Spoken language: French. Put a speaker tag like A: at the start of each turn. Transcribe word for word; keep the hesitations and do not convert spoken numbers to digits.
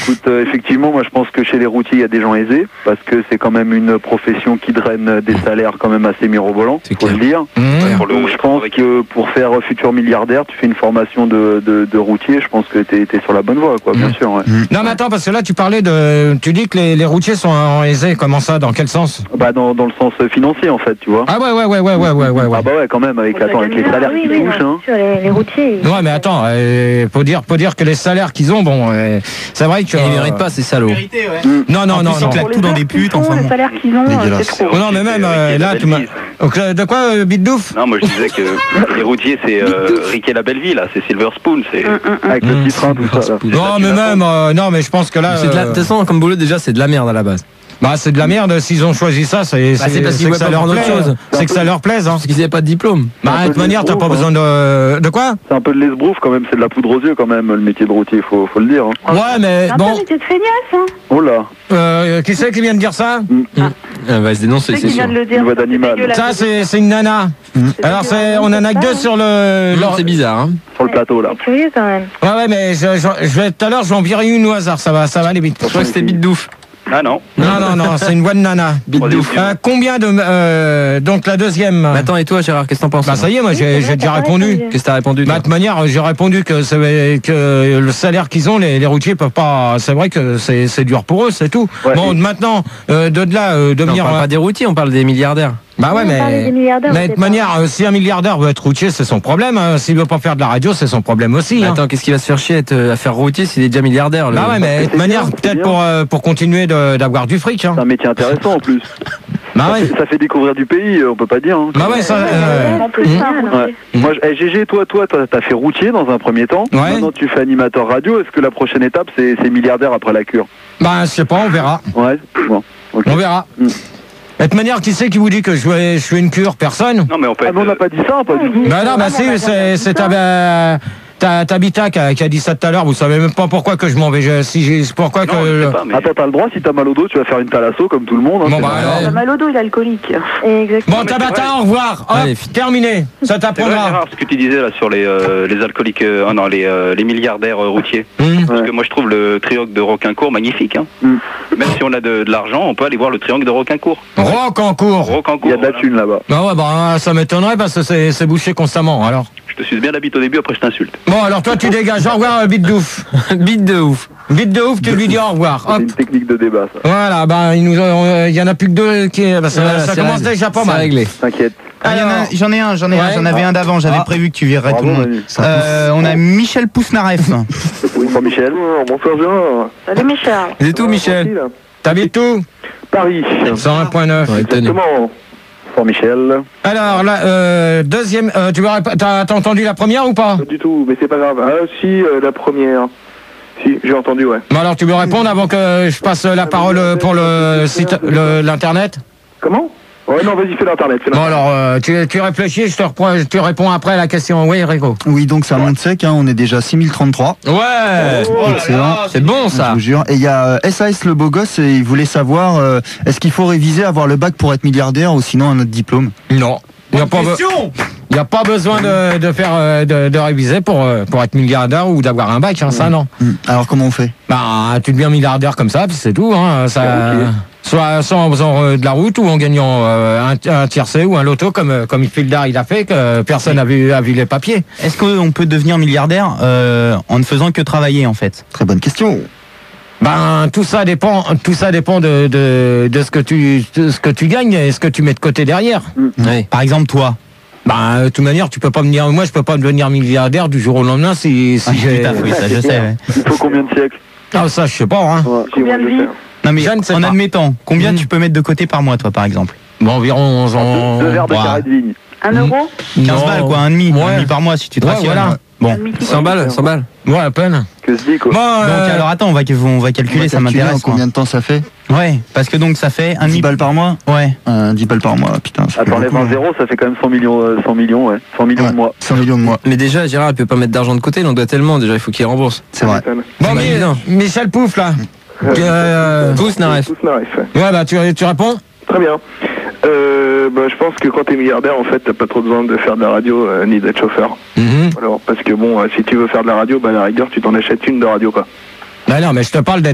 A: écoute, euh, effectivement, moi je pense que chez les routiers, il y a des gens aisés, parce que c'est quand même une profession qui draine des salaires quand même assez mirobolants, faut le dire.
B: Mmh.
A: Donc je pense que pour faire futur milliardaire, tu fais une formation de, de, de routier, je pense que t'es es sur la bonne voie, quoi, bien mmh. sûr. Ouais.
B: Mmh. Non mais attends, parce que là tu parlais de... Tu dis que les, les routiers sont aisés, comment ça, dans quel sens?
A: Bah dans, dans le sens financier en fait, tu vois.
B: Ah ouais, ouais, ouais, ouais, ouais, ouais, ouais.
A: Ah bah ouais, quand même, avec, attends, avec les salaires
C: oui,
A: qui
C: oui,
A: touchent, hein.
C: Sur les, les routiers.
B: Ouais mais attends, euh, faut, dire, faut dire que les salaires qu'ils ont, bon, euh, c'est vrai que...
D: Ils méritent pas ces salauds.
E: Vérité, ouais.
A: Mmh.
B: Non, non,
E: en
B: non,
E: plus,
B: non.
E: ils claquent tout dans des putes,
C: Font,
E: enfin
C: les
E: bon.
C: salaires qu'ils ont, euh, c'est trop.
B: Non mais même euh, là, tu m'as... De quoi, euh, Bitdouf?
F: Non, moi je disais que les routiers, c'est euh, Rick et la belle vie, là, c'est Silver Spoon, c'est...
C: Hum, hum, hum.
A: Avec le petit train, tout ça. Là.
B: Non mais même, euh, non mais je pense que là...
D: C'est de la- de
B: euh,
D: toute façon, comme boulot, déjà, c'est de la merde à la base.
B: Bah c'est de la merde, s'ils ont choisi ça, c'est
D: Bah, c'est parce qu'ils
B: que
D: voient
B: ça
D: pas
B: leur
D: prendre autre
B: plaît.
D: chose.
B: C'est que ça leur plaise, hein.
D: Parce qu'ils n'avaient pas de diplôme.
B: Bah de toute manière, t'as pas besoin de... De quoi?
A: C'est un peu de l'esbrouf quand même, c'est de la poudre aux yeux quand même, le métier de routier, faut, faut le dire. Hein.
B: Ouais mais
C: C'est un
B: bon...
C: peu métier de feignasse, hein.
A: Oh là,
B: Euh, qui c'est qui vient de dire ça?
D: Elle va se dénoncer,
C: C'est
D: c'est
C: qui
D: sûr.
C: vient de le dire.
A: Une voix d'animal.
B: Ça c'est c'est une nana. Alors c'est, on en a que deux sur le...
D: Non,
B: leur-
D: c'est bizarre, hein.
A: sur le plateau là.
C: C'est curieux quand même.
B: Ouais ouais mais je, je, je vais tout à l'heure je vais en virer une au hasard, ça va, ça va aller vite.
D: Je crois que c'était Bitdouf.
F: Ah non.
B: Non non non, c'est une voix de nana.
D: Bitdouf.
B: Euh, combien de... Euh, donc la deuxième...
D: Mais attends, et toi, Gérard, qu'est-ce que t'en penses?
B: Bah ça y est, moi j'ai j'ai déjà répondu.
D: Qu'est-ce que t'as répondu?
B: Bah,
D: toi
B: de toute manière, j'ai répondu que, c'est- que le salaire qu'ils ont, les, les routiers peuvent pas. C'est vrai que c'est c'est dur pour eux, c'est tout.
A: Ouais.
B: Bon, maintenant, euh, de là, euh,
D: Non, on
B: devenir.
D: parle pas des routiers, on parle des milliardaires.
B: Bah ouais,
C: Oui, on parlait
B: mais.
C: des milliardaires,
B: Mais
C: au
B: de toute
C: départ.
B: manière, euh, si un milliardaire veut être routier, c'est son problème. Hein. S'il veut pas faire de la radio, c'est son problème aussi.
D: Mais
B: Hein.
D: attends, qu'est-ce qu'il va se faire chier à, être- à faire routier s'il est déjà milliardaire? Le...
B: Bah ouais, mais de toute
A: c'est
B: manière,
A: bien, c'est
B: peut-être
A: bien.
B: pour, euh, pour continuer de- d'avoir du fric. Hein.
A: C'est un métier intéressant en plus.
B: Bah
A: ça,
B: ouais.
A: fait, ça fait découvrir du pays, on peut pas dire. Hein.
B: Bah ouais, ça. euh,
C: En plus,
B: mmh.
C: ça, alors.
A: Ouais. Moi, je- eh, G G, toi, toi, t'as t'as fait routier dans un premier temps.
B: Ouais.
A: Maintenant, tu fais animateur radio. Est-ce que la prochaine étape, c'est c'est milliardaire après la cure?
B: Bah, je sais pas, on verra.
A: Ouais. Bon. ok.
B: On verra.
A: Mm.
B: De toute manière, qui c'est qui vous dit que je fais, je fais une cure? Personne.
F: Non, mais on peut
A: Ah,
F: être...
A: mais on n'a pas dit ça, pas du tout.
B: Bah non, bah si, c'est c'est ta euh, ta Tabitha qui a, qui a dit ça tout à l'heure. Vous savez même pas pourquoi que je m'en vais. Je, si j'ai pourquoi
F: Non,
B: que.
F: je sais pas, mais...
A: Attends, t'as le droit, si t'as mal au dos, tu vas faire une thalasso comme tout le monde. Hein,
B: Bon
A: c'est
B: bah
A: pas-
B: alors.
C: Il a mal au dos, il est alcoolique. Exactement.
B: Bon Tabitha, au revoir. Hop,
D: Allez,
B: terminé. Ça
F: C'est vrai,
B: t'apprendra.
F: Gérard, ce que tu disais là sur les, euh, les alcooliques, euh, oh non, les, euh, les milliardaires euh, routiers.
B: Hum.
F: Parce
A: Ouais.
F: que moi je trouve le triangle de Roquincourt magnifique. Hein.
A: Mm.
F: Même si on a de, de l'argent, on peut aller voir le triangle de Roquincourt.
B: Rock en cours.
A: Il
F: Roquincourt.
A: y a de la
F: voilà.
A: thune là-bas.
B: Bah ouais, bah ça m'étonnerait parce que c'est c'est bouché constamment. Alors.
F: Je te suis bien la bite au début, après je t'insulte.
B: Bon alors toi tu dégages. Au revoir, euh, bite de ouf.
D: Bite de ouf.
B: Bite de ouf, tu lui dis au revoir.
A: C'est
B: Hop.
A: une technique de débat, ça.
B: Voilà, bah il nous, euh, il y en a plus que deux qui. Bah, ça
D: Voilà,
B: ça
D: c'est
B: commence
D: réglé.
B: déjà pas
D: C'est
B: mal.
D: réglé.
A: T'inquiète.
E: Ah, il y en a- J'en ai un, j'en ai un,
B: Ouais.
E: j'en avais un d'avant, j'avais
A: Ah.
E: prévu que tu virerais tout
A: Bravo,
E: le monde.
A: Manu.
E: Euh, on a Michel Pousnaref.
A: Bonsoir Michel. Bonsoir Gérard.
C: Salut Michel.
D: C'est tout, Michel.
B: T'habites où?
A: Paris.
B: cent un point neuf.
D: Ouais, tenez.
A: Exactement. Bonsoir Michel.
B: Alors là, euh, deuxième. Euh, tu m'aurais pas- t'as t'as entendu la première ou pas?
G: Pas du tout, mais c'est pas grave. Ah si, euh, la première. Si, j'ai entendu, ouais.
B: Bon alors tu veux répondre avant que je passe la parole pour le site, le- l'internet.
G: Comment? Ouais, non, vas-y, fais l'internet. Fais
B: Bon
G: l'internet.
B: alors euh, tu, tu réfléchis, je te reprends, tu réponds après à la question. Oui Rico.
H: Oui, donc ça monte sec, hein, on est déjà six mille trente-trois.
B: Ouais.
H: Excellent.
D: C'est bon, ça.
H: Je vous jure. Et il y a euh, S A S le beau gosse et il voulait savoir euh, est-ce qu'il faut réviser, avoir le bac pour être milliardaire ou sinon un autre diplôme?
B: Non. Il n'y a, pas be- y a pas besoin de, de faire euh, de, de réviser pour, euh, pour être milliardaire ou d'avoir un bac, hein, ça non.
H: Hmm. Alors comment on fait?
B: Bah tu deviens milliardaire comme ça, puis c'est tout. Hein, ça, soit, soit en faisant euh, de la route ou en gagnant euh, un, un tiercé ou un loto comme, euh, comme Fildar il a fait, que personne n'a vu, a vu les papiers.
E: Est-ce qu'on peut devenir milliardaire euh, en ne faisant que travailler en fait?
H: Très bonne question.
B: Ben tout ça dépend, tout ça dépend de, de, de ce que tu de ce que tu gagnes et ce que tu mets de côté derrière.
D: Ouais.
E: Par exemple, toi.
B: Ben de toute manière, tu peux pas me dire, moi je peux pas devenir milliardaire du jour au lendemain si, si j'ai.
E: Putain, oui, ça je sais. ouais.
A: Il faut combien de siècles?
B: Ah ça je sais pas. Hein.
A: Ouais, si,
C: Combien
A: moi,
C: de
A: je
C: vies?
A: sais.
E: Non mais
B: Je ne sais
E: en
B: pas.
E: admettant, combien
B: Mhm.
E: tu peux mettre de côté par mois, toi, par exemple?
B: Bon environ
A: Deux, deux verres de
E: Ouais.
A: carré de vigne.
C: Un
B: Mm.
C: euro?
E: quinze balles, quoi, un demi,
B: Ouais.
E: un demi par mois si tu te
B: Ouais,
E: rationnes.
B: voilà.
E: Bon.
C: Un demi qui
D: cent balles, cent balles.
B: Ouais à peine.
A: Que se dit, quoi.
B: Bon,
E: Donc
B: euh,
E: alors attends, on va, on va calculer,
H: On va
E: ça
H: calculer
E: m'intéresse.
H: en
E: quoi.
H: combien de temps ça fait?
E: Ouais, parce que donc ça fait un
H: dix
E: demi.
H: balles par mois?
E: Ouais.
H: Euh, dix balles par mois, putain. Ça fait
A: Attends, enlève
H: beaucoup,
A: un
H: hein.
A: zéro, ça fait quand même cent millions, euh, cent millions, ouais. cent millions
H: Ouais.
A: de mois.
H: cent millions de mois,
D: Mais déjà, Gérard, il peut pas mettre d'argent de côté, il en doit tellement, déjà, il faut qu'il rembourse.
H: c'est vrai.
B: bon
D: bah,
B: Mi-
D: évident.
B: Michel Pouf là. Euh,
D: Tous, Naref.
G: Tous Naref, ouais.
B: ouais bah tu, tu réponds.
G: Très bien. Euh, bah, je pense que quand t'es milliardaire, en fait, t'as pas trop besoin de faire de la radio euh, ni d'être chauffeur.
B: Mhm.
G: Alors, parce que bon, euh, si tu veux faire de la radio, bah, à la rigueur, tu t'en achètes une de radio, quoi.
B: Bah non mais je te parle d'être